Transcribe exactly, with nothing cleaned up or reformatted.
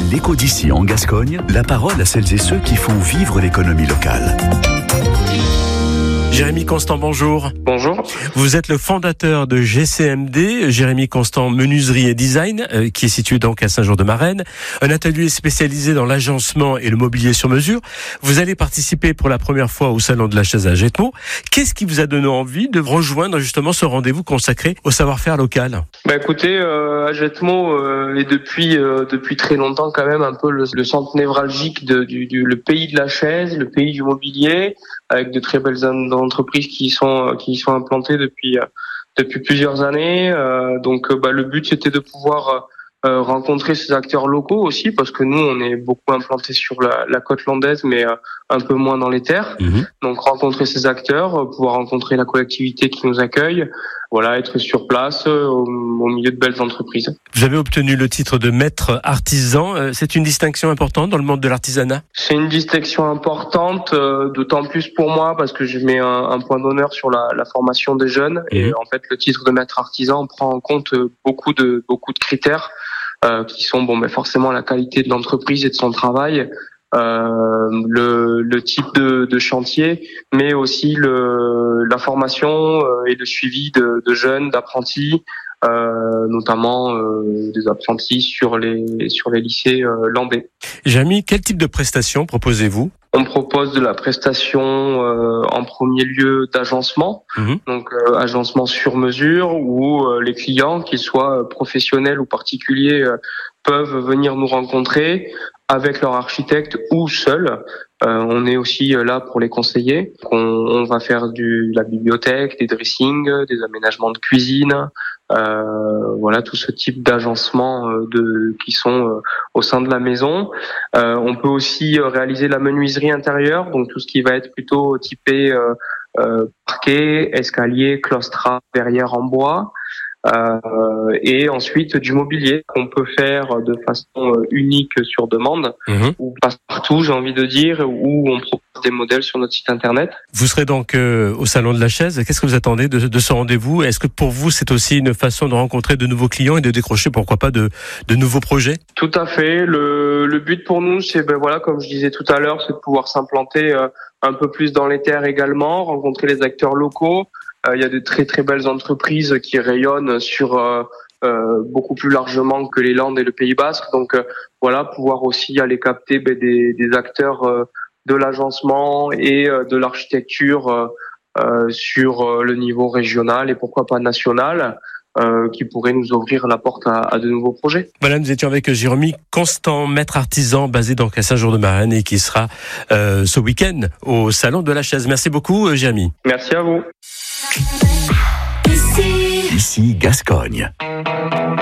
l'écho d'ici en Gascogne, la parole à celles et ceux qui font vivre l'économie locale. Jérémy Constant, bonjour. Bonjour. Vous êtes le fondateur de G C M D, Jérémy Constant Menuiserie et Design, euh, qui est situé donc à Saint-Jean-de-Marennes, un atelier spécialisé dans l'agencement et le mobilier sur mesure. vous allez participer pour la première fois au Salon de la Chaise à Jetmo. Qu'est-ce qui vous a donné envie de rejoindre justement ce rendez-vous consacré au savoir-faire local ? Bah écoutez, euh, à Jetmo euh, est depuis euh, depuis très longtemps quand même un peu le, le centre névralgique de, du, du le pays de la chaise, le pays du mobilier, avec de très belles entreprises qui sont qui y sont implantées depuis depuis plusieurs années. Euh, donc bah le but c'était de pouvoir euh, rencontrer ces acteurs locaux aussi, parce que nous on est beaucoup implantés sur la, la côte landaise, mais euh, un peu moins dans les terres. Mmh. Donc rencontrer ces acteurs, pouvoir rencontrer la collectivité qui nous accueille, voilà, être sur place euh, au, au milieu de belles entreprises. Vous avez obtenu le titre de maître artisan. C'est une distinction importante dans le monde de l'artisanat ? C'est une distinction importante, euh, d'autant plus pour moi parce que je mets un, un point d'honneur sur la, la formation des jeunes. Mmh. Et en fait, le titre de maître artisan prend en compte beaucoup de beaucoup de critères euh, qui sont bon, mais forcément la qualité de l'entreprise et de son travail. Euh, le, le type de, de chantier, mais aussi le, la formation euh, et le suivi de, de jeunes, d'apprentis, euh, notamment euh, des apprentis sur les sur les lycées euh, landais. Jérémy, quel type de prestations proposez-vous ? On propose de la prestation euh, en premier lieu d'agencement, mmh. donc euh, agencement sur mesure, où euh, les clients, qu'ils soient professionnels ou particuliers, euh, peuvent venir nous rencontrer avec leur architecte ou seul. Euh, on est aussi là pour les conseiller. On, on va faire du, de la bibliothèque, des dressings, des aménagements de cuisine, euh, voilà, tout ce type d'agencement de, qui sont euh, au sein de la maison. Euh, on peut aussi réaliser la menuiserie intérieure, donc tout ce qui va être plutôt typé euh, euh, parquet, escalier, claustras, verrières en bois. Euh, et ensuite du mobilier qu'on peut faire de façon unique sur demande, mmh. ou passe partout, j'ai envie de dire, où on propose des modèles sur notre site internet. Vous serez donc euh, au Salon de la Chaise. Qu'est-ce que vous attendez de, de ce rendez-vous ? Est-ce que pour vous c'est aussi une façon de rencontrer de nouveaux clients et de décrocher pourquoi pas de, de nouveaux projets ? Tout à fait. Le, le but pour nous, c'est ben voilà, comme je disais tout à l'heure, c'est de pouvoir s'implanter euh, un peu plus dans les terres également, rencontrer les acteurs locaux. Il euh, y a de très très belles entreprises qui rayonnent sur euh, euh, beaucoup plus largement que les Landes et le Pays Basque. Donc euh, voilà, pouvoir aussi aller capter ben, des, des acteurs euh, de l'agencement et euh, de l'architecture euh, euh, sur euh, le niveau régional et pourquoi pas national. Euh, qui pourrait nous ouvrir la porte à, à de nouveaux projets. Voilà, nous étions avec Jérémy Constant, maître artisan basé donc à Saint-Jean-de-Marennes et qui sera euh, ce week-end au Salon de la Chaise. Merci beaucoup, Jérémy. Merci à vous. Ici, Ici Gascogne.